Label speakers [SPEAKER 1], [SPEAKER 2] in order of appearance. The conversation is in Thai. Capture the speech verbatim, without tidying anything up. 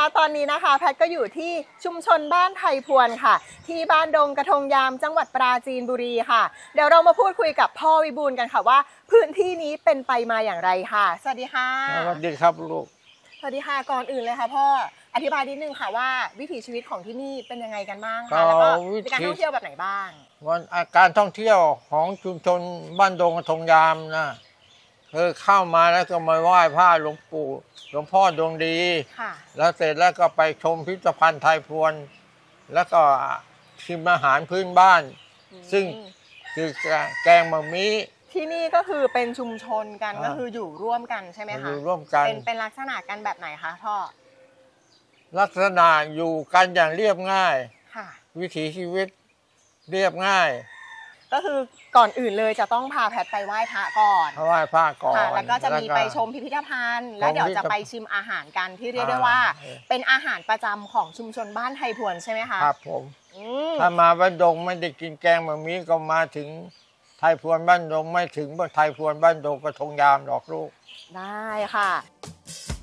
[SPEAKER 1] ตอนนี้นะคะแพทก็อยู่ที่ชุมชนบ้านไทยพวนค่ะที่บ้านดงกระทงยามจังหวัดปราจีนบุรีค่ะเดี๋ยวเรามาพูดคุยกับพ่อวิบูลย์กันค่ะว่าพื้นที่นี้เป็นไปมาอย่างไรค่ะสวัสดีค่ะ
[SPEAKER 2] สวัสดีครับลูก
[SPEAKER 1] สวัสดีค่ะก่อนอื่นเลยค่ะพ่ออธิบายนิดนึงค่ะว่าวิถีชีวิตของที่นี่เป็นยังไงกันบ้างคะแล้วก็มีการท่องเที่ยวแบบไหนบ้าง
[SPEAKER 2] วันการท่องเที่ยวของชุมชนบ้านดงกระทงยามนะคือเข้ามาแล้วก็มาไหว้พระหลวงปู่หลวงพ่อดวงดีแล้วเสร็จแล้วก็ไปชมพิพิธภัณฑ์ไทยพวนแล้วก็ชิมอาหารพื้นบ้านซึ่งคือแกงมะมิ
[SPEAKER 1] ที่นี่ก็คือเป็นชุมชนกันก็คืออยู่ร่วมกันใช่ไหมคะ
[SPEAKER 2] อยู่ร่วมกัน
[SPEAKER 1] เป็นเป็นลักษณะกันแบบไหนคะพ่อ
[SPEAKER 2] ลักษณะอยู่กันอย่างเรียบง่าย
[SPEAKER 1] ค่ะ
[SPEAKER 2] วิถีชีวิตเรียบง่าย
[SPEAKER 1] ก็คือก่อนอื่นเลยจะต้องพาแพทไปไหว้พระก่อน
[SPEAKER 2] ไหว้พระก่อน
[SPEAKER 1] แล้วก็จะมีไปชมพิพิธภัณฑ์แล้วเดี๋ยวจะไปชิมอาหารกันที่เรียกได้ว่าเป็นอาหารประจำของชุมชนบ้านไทยพวนใช่ไหมคะ
[SPEAKER 2] ครับผมถ้ามาบ้านดงไม่ได้กินแกงแบบนี้ก็มาถึงไทยพวนบ้านดงไม่ถึงไทยพวนบ้านดงกระทงยามหรอกลูก
[SPEAKER 1] ได้ค่ะ